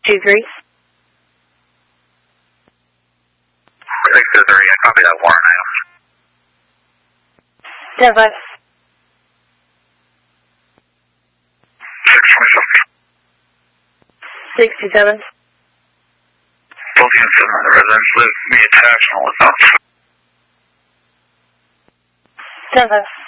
623. 623, I copy that warrant item. 10-5. 627. 67. Both units in the residence live be attached and whatnot. 10-5.